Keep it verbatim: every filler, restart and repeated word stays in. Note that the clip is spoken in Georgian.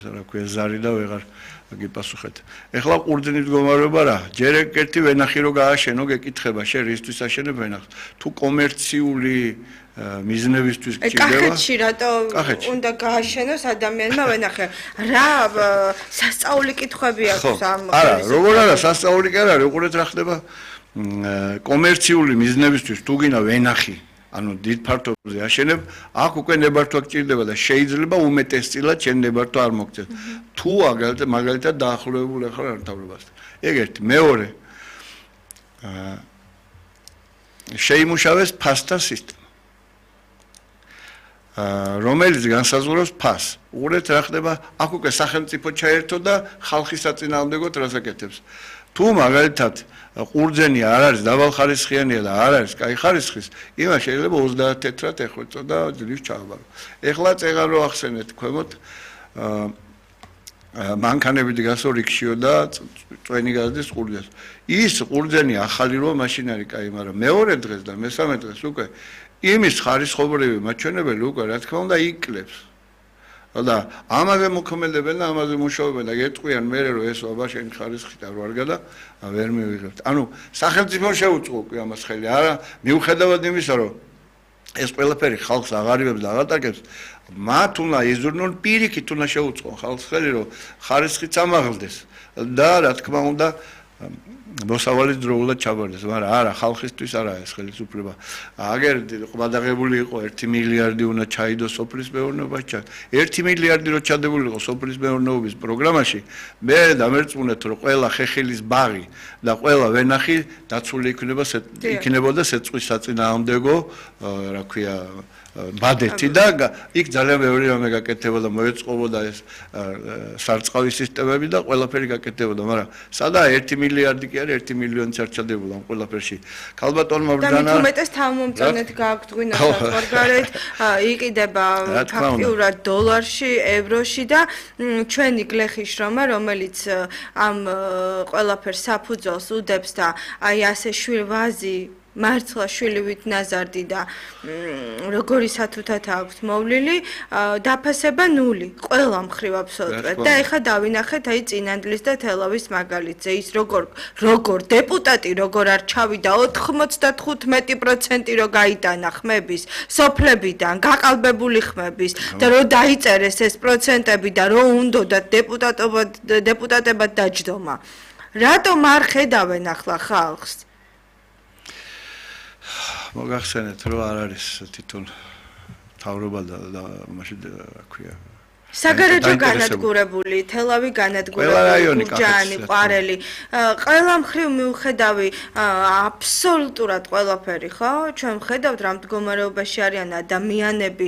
რა ქვია ზარი და ვეღარ გიპასუხეთ. ეხლა ყურძნის მდგომარეობა რა? ჯერ ერთი ვენახი რო გააშენო, გეკითხება შენ რისთვის აშენებ ვენახს? თუ კომერციული მიზნებისთვის გჭირდება? კახეთში რატო უნდა გააშენოს ადამიანმა ვენახე? რა სასწაული კითხვები აქვს ამ არა, როგორ არა, სასწაული კი არა, უყურეთ რა ხდება კომერციული მიზნებისთვის თუ გინდა ვენახი ანუ დიდ ფართობზე აშენებ, აქ უკვე ნებართვა გჭირდება და შეიძლება უმეტესწილად შენ ნებართვა არ მოგწეს. თუ აგალითად მაგალითად დაახლოებული ახლა არ თავრობასთან. ეგ ერთი, მეორე აა შეიმუშავეს ფასთა სისტემა. აა რომელიც განსაზღვრავს ფასს. უყურეთ რა ხდება, აქ უკვე სახელმწიფო ჩაერთო და ხალხის საწინააღმდეგოდ რას აკეთებს. თუ მაგალითად ყურძენი არ არის დაბალხარისხიანია და არ არის კაი ხარისხის, იმას შეიძლება ოცდაათ თეთრად ეხვეწო და ძლივს ჩააბარო. ეხლა წეღან რო ახსენეთ ქვემოთ მანქანებით გასო რიქშიო და წვენი გაზდის ყურძენს. ის ყურძენი ახალი რო მაშინ არის კაი, მაგრამ მეორე დღეს და მესამე დღეს უკვე იმის ხარისხობრივი მაჩვენებელი უკვე რა თქმა უნდა იკლებს. და ამაზე მოქმედებენ და ამაზე მუშაობენ და გეტყვიან მე რომ ეს აბა შენ ხარისხით არ ვარ გადა ვერ მივიღებთ. ანუ სახელმწიფო შეუწყო უკვე ამას ხელი. არა, მიუხედავად იმისა რომ ეს ყველაფერი ხალხს აღარებებს და აღატაკებს, მათ უნდა იზრუნონ პირიქით უნდა შეუწყონ ხალხს ხელი რომ ხარისხიც ამაღლდეს და რა თქმა უნდა მოსავალი დროულად ჩაბარდეს, მაგრამ არა ხალხისთვის არა ეს ხელისუფლება. აგერ ყბადაღებული იყო ერთი მილიარდი უნდა ჩაიდოს სოფლის მეურნეობაში. ერთი მილიარდი რო ჩადებული იყო სოფლის მეურნეობის პროგრამაში, მე დამერწმუნეთ რომ ყველა ხეხილის ბაღი და ყველა ვენახი დაცული იქნება იქნებოდა სეწყვის საწინააღმდეგო, რა ქვია ბადეთი და იქ ძალიან ბევრი რამე გაკეთებოდა, მოეწყობოდა ეს სარწყავი სისტემები და ყველაფერი გაკეთებოდა, მაგრამ სადაა ერთი მილიარდი კი არის, ერთი მილიონი არ ჩადებოდა ამ ყველაფერში. ქალბატონმა ბრძანა და მithumetes თავმომწონეთ გააგდღვინა საზღვარგარეთ, იყიდება ფაქტიურად დოლარში, ევროში და ჩვენი გლეხის შრომა, რომელიც ამ ყველაფერს საფუძველს უდებს და აი ასე შვილვაზი მართლა შვილივით ნაზარდი და როგორი სათუთად აქვს მოვლილი დაფასება ნული ყველა მხრივ აბსოლუტურად და ეხლა დავინახეთ აი წინანდლის და თელავის მაგალითზე ის როგორ როგორ დეპუტატი როგორ არ ჩავიდა ოთხმოცდათხუთმეტი პროცენტი რო გაიტანა ხმების სოფლებიდან გაყალბებული ხმების და რო დაიწერეს ეს პროცენტები და რო უნდათ დეპუტატობად დეპუტატებად დაჯდომა რატომ არ ხედავენ ახლა ხალხს მოგახსენეთ რომ არ არის თვითონ თავრობა და მაშინ რა ქვია საგარეჯო განადგურებული, თელავი განადგურებული, გურჯაანი, ყვარელი, ყველა მხრივ მიუხედავი აბსოლუტურად ყველაფერი, ხო? ჩვენ ვხედავთ რა მდგომარეობაში არიან ადამიანები